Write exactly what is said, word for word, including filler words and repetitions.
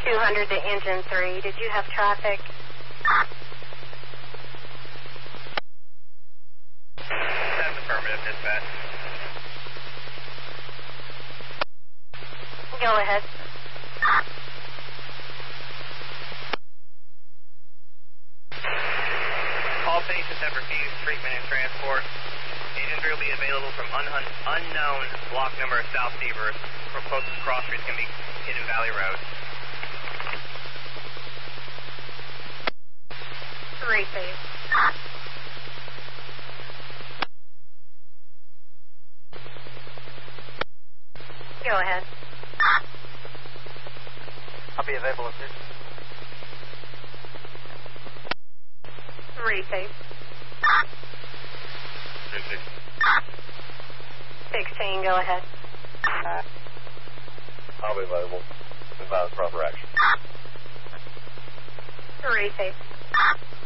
two hundred to engine three. Did you have traffic? That's affirmative, dispatch. Go ahead. All patients have refused treatment and transport. Agent three will be available from un- unknown block number of South Seaver. From closest cross streets can be Hidden Valley Road. Three, please. Go ahead. I'll be available at this. Three, please. Sixteen, go ahead. I'll be available. Advise proper action. Three, please.